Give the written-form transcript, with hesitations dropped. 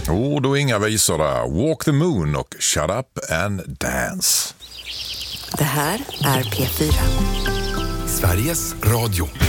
Och då inga visor där. Walk the Moon och Shut Up and Dance. Det här är P4. Sveriges Radio.